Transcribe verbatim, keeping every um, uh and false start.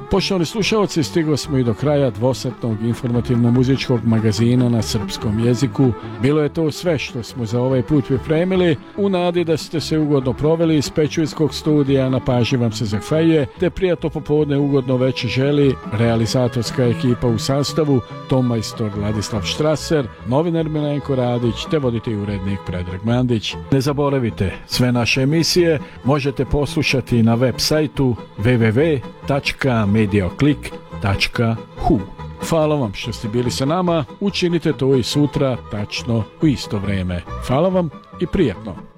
Poštovani slušalci, stigli smo i do kraja dvosatnog informativno-muzičkog magazina na srpskom jeziku. Bilo je to sve što smo za ovaj put pripremili. U nadi da ste se ugodno proveli iz Pečuljskog studija, na pažnji vam se zahvaljuje, te prijatno popodne ugodno večer želi realizatorska ekipa u sastavu Tom majstor Ladislav Štraser, novinar Milenko Radić, te voditelj i urednik Predrag Mandić. Ne zaboravite, sve naše emisije možete poslušati na web sajtu w w w tačka medioklik tačka h u. Hvala vam što ste bili sa nama, učinite to i sutra tačno u isto vrijeme. Hvala vam i prijatno.